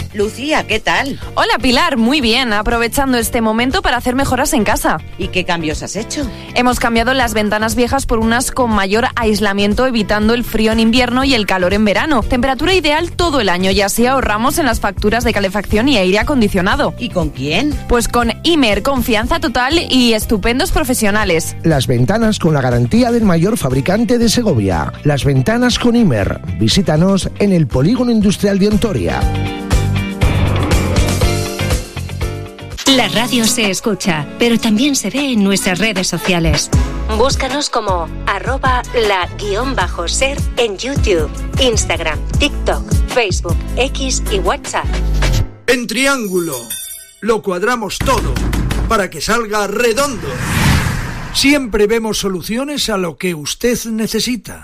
Lucía, ¿qué tal? Hola Pilar, muy bien, aprovechando este momento para hacer mejoras en casa. ¿Y qué cambios has hecho? Hemos cambiado las ventanas viejas por unas con mayor aislamiento, evitando el frío en invierno y el calor en verano. Temperatura ideal todo el año y así ahorramos en las facturas de calefacción y aire acondicionado. ¿Y con quién? Pues con Imer, confianza total y estupendos profesionales. Las ventanas con la garantía del mayor fabricante de Segovia. Las ventanas con Imer. Visítanos en el Polígono Industrial de Ontoria. La radio se escucha, pero también se ve en nuestras redes sociales. Búscanos como @la_ser en YouTube, Instagram, TikTok, Facebook, X y WhatsApp. En Triángulo lo cuadramos todo para que salga redondo. Siempre vemos soluciones a lo que usted necesita.